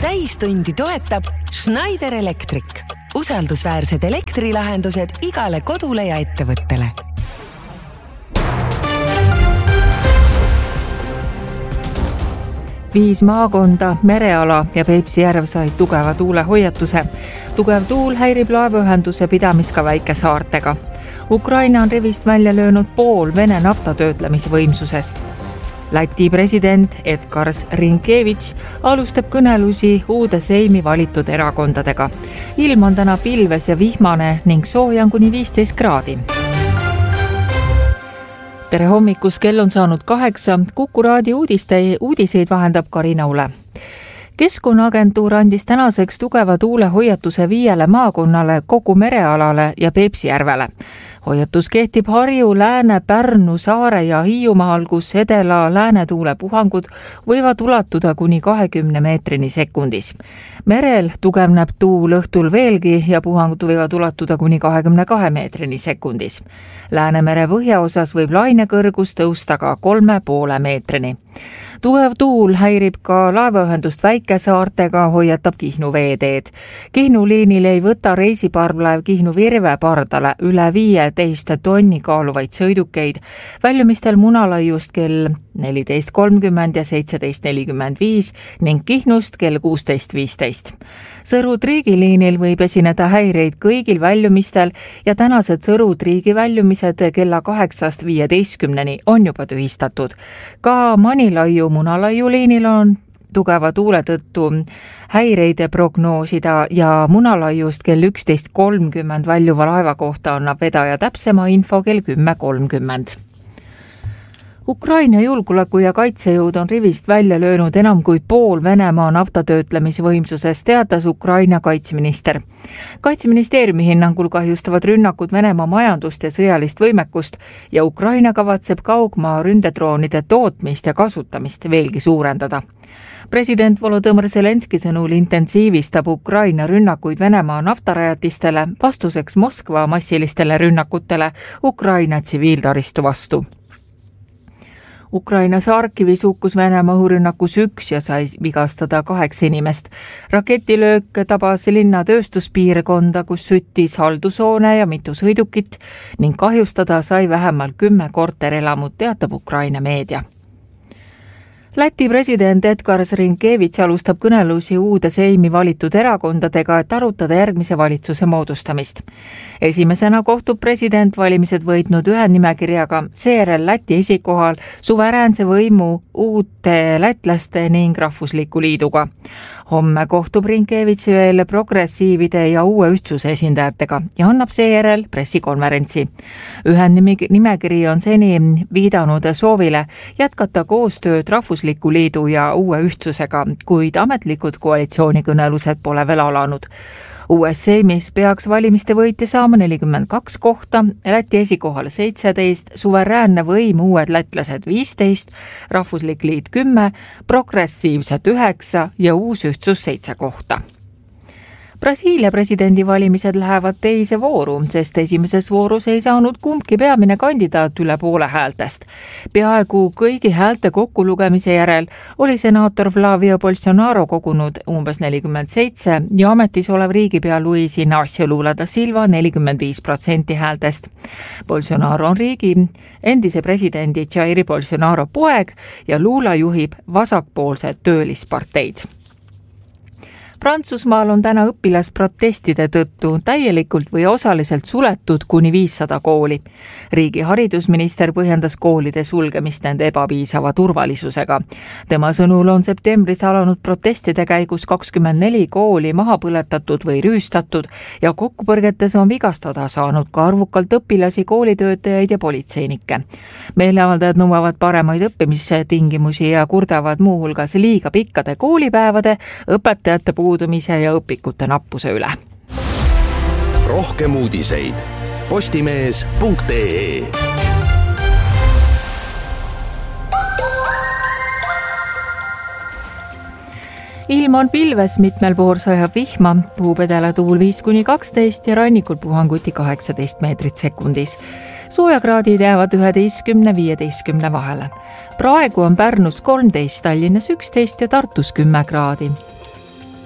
Täistundi toetab Schneider Electric. Usaldusväärsed elektrilahendused igale kodule ja ettevõttele. Viis maakonda, mereala ja Peipsi järv said tugeva tuule hoiatuse. Tugev tuul häirib laevaühenduse pidamist ka väikesaartega. Ukraina on rivist välja löönud pool Vene naftatöötlemisvõimsusest. Läti president Edgars Rinkevitš alustab kõnelusi uude Seimi valitud erakondadega. Ilm on täna pilves ja vihmane ning sooja on kuni 15 kraadi. Tere hommikus, kell on saanud 8. Kuku raadio uudiseid vahendab Karina Ule. Keskkonnaagentuur andis tänaseks tugeva tuule hoiatuse 5 maakonnale, kogu merealale ja Peipsi järvele. Hoiatus kehtib Harju, Lääne, Pärnu, Saare ja Hiiumaal, kus edela läänetuule puhangud võivad ulatuda kuni 20 meetrini sekundis. Merel tugevneb tuul õhtul veelgi ja puhangud võivad ulatuda kuni 22 meetrini sekundis. Läänemere põhjaosas võib lainekõrgus tõusta ka 3,5 meetrini. Tugev tuul häirib ka laevaühendust väikesaartega, hoiatab Kihnu veeteed. Kihnu liinil ei võta reisiparvlaev Kihnu Virve pardale üle 15 tonni kaaluvaid sõidukeid. Väljumistel Munalaiust kell 14.30 ja 17.45 ning Kihnust kell 16.15. Sõru-Triigi liinil võib esineda häireid kõigil väljumistel ja tänased Sõru-Triigi väljumised kella 8.15 on juba tühistatud. Ka Manilaiu Munalaiu liinil on tugeva tuule tõttu häireid prognoosida ja Munalaiust kell 11.30 väljuva laeva kohta annab vedaja täpsema info kell 10.30. Ukraina julgeoleku ja kaitsejõud on rivist välja löönud enam kui pool Venemaa naftatöötlemisvõimsusest, teatas Ukraina kaitseminister. Kaitseministeeriumi hinnangul kahjustavad rünnakud Venemaa majandust ja sõjalist võimekust ja Ukraina kavatseb kaugmaa ründedroonide tootmist ja kasutamist veelgi suurendada. President Volodõmõr Zelenski sõnul intensiivistab Ukraina rünnakuid Venemaa naftarajatistele vastuseks Moskva massilistele rünnakutele Ukraina tsiviiltaristu vastu. Ukraina Sarkivis hukkus Venemaa õhurünnakus 1 ja sai vigastada 8 inimest. Raketilöök tabas linna tööstuspiirkonda, kus süttis haldushoone ja mitu sõidukit ning kahjustada sai vähemalt 10 korterelamut, teatab Ukraina meedia. Läti president Edgars Rinkevitš alustab kõnelusi uude Seimi valitud erakondadega, et arutada järgmise valitsuse moodustamist. Esimesena kohtub president valimised võitnud ühendnimekirjaga, seejärel Läti esikohal suveräänse võimu uute lätlaste ning rahvusliku liiduga. Homme kohtub Rinkevitš veel progressiivide ja uue ühtsuse esindajatega ja annab seejärel pressikonverentsi. Ühendnimekiri on seni viidanud soovile jätkata koostööd rahvusliku liidu ja uue ühtsusega, kuid ametlikud koalitsioonikõnelused pole veel alanud. Uues Seimis peaks valimiste võitja saama 42 kohta, Läti esikohal 17, suveräänne võim uued lätlased 15, rahvuslik liit 10, progressiivsed 9 ja uus ühtsus 7 kohta. Brasiilia presidendivalimised lähevad teise vooru, sest esimeses voorus ei saanud kumbki peamine kandidaat üle poole häältest. Peaaegu kõigi häälte kokkulugemise järel oli senaator Flavio Bolsonaro kogunud umbes 47 ja ametis olev riigipea Luis Inácio Lula da Silva 45% häältest. Bolsonaro on riigi endise presidendi Jair Bolsonaro poeg ja Lula juhib vasakpoolse töölisparteid. Prantsusmaal on täna õpilasprotestide tõttu täielikult või osaliselt suletud kuni 500 kooli. Riigi haridusminister põhjendas koolide sulgemist nende ebapiisava turvalisusega. Tema sõnul on septembris alanud protestide käigus 24 kooli maha põletatud või rüüstatud ja kokkupõrgetes on vigastada saanud ka arvukalt õpilasi, koolitöötajaid ja politseinikke. Meeleavaldajad nõuavad paremaid õppimistingimusi ja kurdavad muuhulgas liiga pikkade koolipäevade, õpetajate puudumise ja õpikute nappuse üle. Rohkem uudiseid postimees.ee. Ilm on pilves, mitmel pool sajab vihma, puhub edelatuul 5-12 ja rannikul puhanguti 18 meetrit sekundis. Soojakraadid jäävad 11-15 vahele. Praegu on Pärnus 13, Tallinnas 11 ja Tartus 10 kraadi.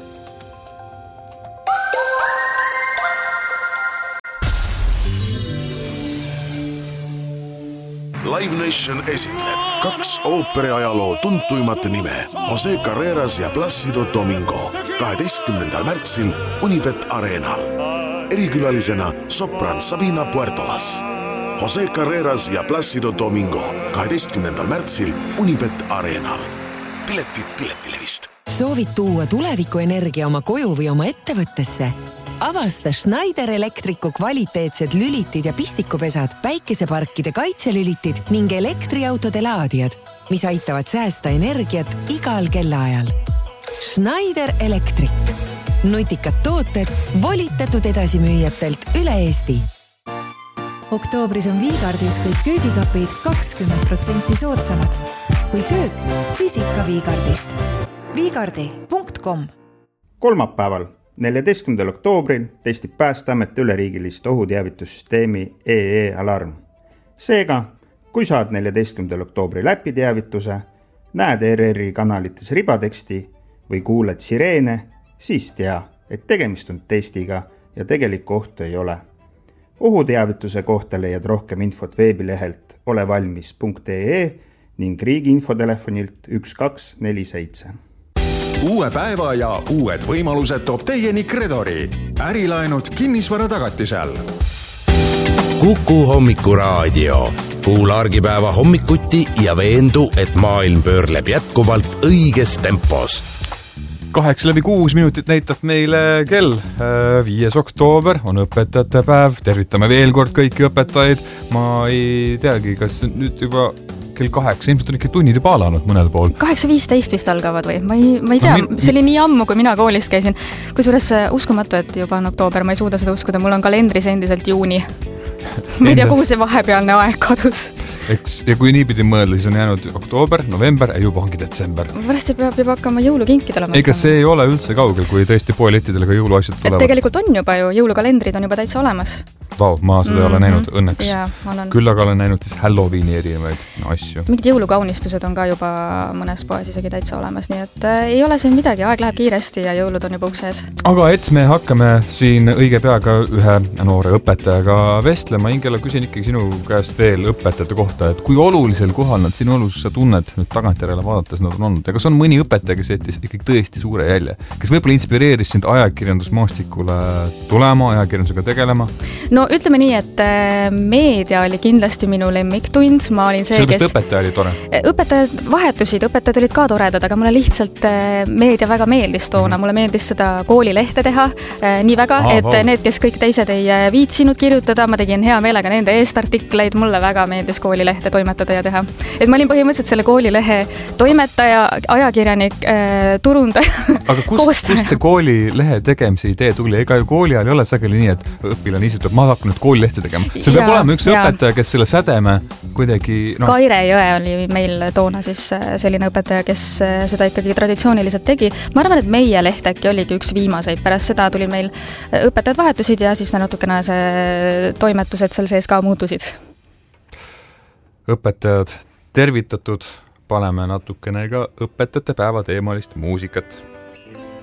Edition esitleb 2 ooperiajaloo tuntuimat nime Jose Carreras ja Plácido Domingo 12. märtsil Unibet Arenal. Erikülalisena sopran Sabina Puertolas. Jose Carreras ja Plácido Domingo 12. märtsil Unibet Arenal. Piletid Piletilevist. Soovid tuua tulevikuenergia oma koju või oma ettevõttesse? Avasta Schneider Electricu kvaliteetsed lülitid ja pistikupesad, päikeseparkide kaitselülitid ning elektriautode laadijad, mis aitavad säästa energiat igal kellaajal. Schneider Electric. Nutikad tooted volitatud edasimüüjatelt üle Eesti. Oktoobris on Viigardis kõik köögikapid 20% soodsamad. Kui köök, siis ikka Viigardist. Viigardi.com. Kolmapäeval 14. oktoobril testib Päästeamet üleriigilist ohuteavitussüsteemi EE-alarm. Seega, kui saad 14. oktoobril äpiteavituse, näed ERR-i kanalites ribateksti või kuuled sireene, siis tea, et tegemist on testiga ja tegelikku ohtu ei ole. Ohuteavituse kohta leiad rohkem infot veebilehelt olevalmis.ee ning riigi infotelefonilt 1247. Uue päeva ja uued võimalused toob teieni Credori. Ärilaenud kinnisvara tagatisel. Kuku hommikuraadio. Kuula argipäeva hommikuti ja veendu, et maailm pöörleb jätkuvalt õiges tempos. 8:06 näitab meile kell. 5. oktoober on õpetajate päev. Tervitame veel kord kõiki õpetajaid. Ma ei teagi, kas nüüd juba kell 8, ilmselt on ikka tunnid juba alanud mõnel pool. 8:15 vist algavad või? Ma ei tea, see oli nii ammu, kui mina koolis käisin. Kusjuures uskumatu, et juba on oktoober, ma ei suuda seda uskuda, mul on kalendris endiselt juuni. Ma ei tea, kuhu see vahepealne aeg kadus. Eks, ja kui niipidi mõelda, siis on jäänud oktoober, november ja juba ongi detsember. Pärast peab juba hakkama jõulukinkidele mõtlema. Ega see ei ole üldse kaugel, kui tõesti poelettidele ka jõuluasjad tulevad. Et tegelikult on juba ju, jõulukalendrid on juba täitsa olemas. Vau, ma seda ei ole näinud õnneks. Ja, küll aga olen näinud siis Halloweeni erinevaid asju. Mingid jõulukaunistused on ka juba mõnes poes isegi täitsa olemas, nii et ei ole siin midagi, aeg läheb kiiresti ja jõulud on juba ukses. Aga et me hakkame siin õige peaga ühe noore õpetajaga vestlema, Ingela, küsin ikkagi sinu käest veel õpetajate kohta, et kui olulisel kohal nad sinu elus sa tunned nüüd tagantjärele vaadates nad on olnud ja kas on mõni õpetaja, kes jättis ikkagi tõesti suure jälje, kes võib-olla inspireeris sind ajakirjandusmaastikule tulema, ajakirjandusega tegelema? No ütleme nii, et meedia oli kindlasti minu lemmiktund. Ma olin see, kes... õpetaja oli tore? Õpetajad vahetusid, õpetajad olid ka toredad, aga mulle lihtsalt meedia väga meeldis toona. Mulle meeldis seda koolilehte teha nii väga, need, kes kõik teised ei viitsinud kirjutada, ma tegin hea meelega nende eest artikleid, mulle väga meeldis koolilehte toimetada ja teha. Et ma olin põhimõtteliselt selle koolilehe toimetaja, ajakirjanik, turundaja. Aga kust see koolilehe tegemise idee tuli? Ega ju kooli ajal ei ole sageli nii, et õpilane ise tuleb, ma hakkan nüüd koolilehte tegema. See peab olema üks õpetaja, kes selle sädeme kuidagi... Kaire Jõe oli meil toona siis selline õpetaja, kes seda ikkagi traditsiooniliselt tegi. Ma arvan, et meie leht äkki oligi üks viimaseid. Pärast seda tuli meil õpetajad vahetusid ja siis natukene see toimetused seal sees ka muutusid. Õpetajad tervitatud, paneme natukene ka õpetajate päeva teemalist muusikat.